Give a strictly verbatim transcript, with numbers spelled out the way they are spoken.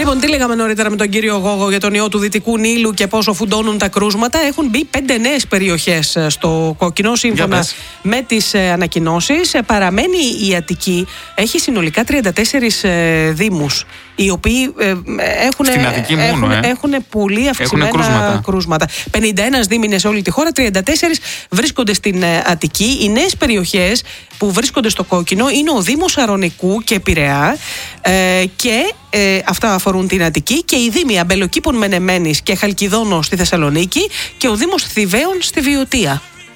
Λοιπόν, τι λέγαμε νωρίτερα με τον κύριο Γόγο για τον ιό του Δυτικού Νείλου και πόσο φουντώνουν τα κρούσματα. Έχουν μπει πέντε νέες περιοχές στο κόκκινο, σύμφωνα με τις ε, ανακοινώσεις. Ε, παραμένει η Αττική, έχει συνολικά τριάντα τέσσερις ε, δήμους, οι οποίοι ε, έχουν, Στην Αττική μόνο, έχουν, ε. έχουν πολύ αυξημένα Έχουν κρούσματα. κρούσματα. πενήντα ένα δήμοι είναι σε όλη τη χώρα, τριάντα τέσσερις βρίσκονται στην ε, Αττική. Οι νέες περιοχές που βρίσκονται στο κόκκινο είναι ο Δήμος Αρωνικού και Πειραιά, ε, και ε, αυτά αφορούν την Αττική, και οι Δήμοι Αμπελοκήπων Μενεμένης και Χαλκιδόνος στη Θεσσαλονίκη και ο Δήμος Θηβαίων στη Βιωτία.